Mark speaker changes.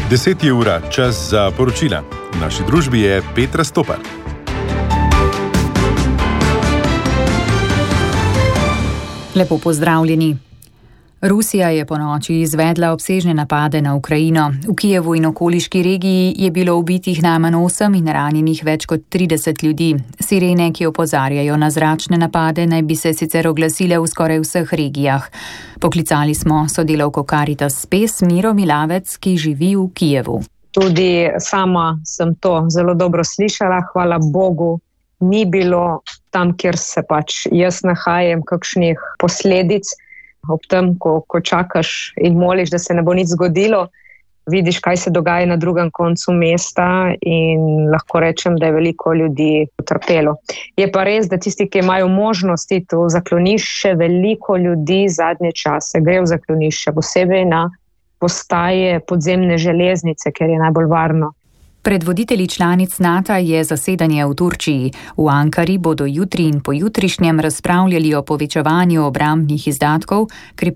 Speaker 1: 10 ura, čas za poročila. V naši družbi je Petra Stopar.
Speaker 2: Lepo pozdravljeni. Rusija je ponoči izvedla obsežne napade na Ukrajino. V Kijevu in okoliški regiji je bilo ubitih najmanj 8 in ranjenih več kot 30 ljudi. Sirene, ki opozarjajo na zračne napade, naj bi se sicer oglasile v skoraj vseh regijah. Poklicali smo sodelavko Caritas Spes Miro Milavec, ki živi v Kijevu.
Speaker 3: Tudi sama sem to zelo dobro slišala, hvala Bogu. Ni bilo tam, kjer se jaz nahajam, kakšnih posledic. Ob tem, ko čakaš in moliš, da se ne bo nič zgodilo, vidiš, kaj se dogaja na drugem koncu mesta in lahko rečem, da je veliko ljudi utrpelo. Je pa res, da tisti, ki imajo možnost iti v zaklonišče, veliko ljudi zadnje čase gre v zaklonišče, posebej na postaje podzemne železnice, ker je najbolj varno.
Speaker 2: Predvoditelji članic NATO je zasedanje v Turčiji. V Ankari bodo jutri in pojutrišnjem razpravljali o povečevanju obrambnih izdatkov,